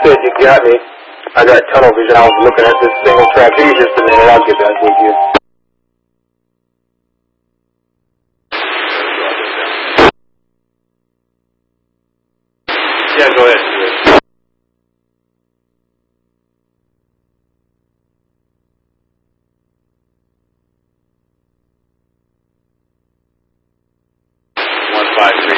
said you got me. I got tunnel vision. I was looking at this single track. Give me just a minute. I'll get back with you. Yeah, go ahead. One 5 3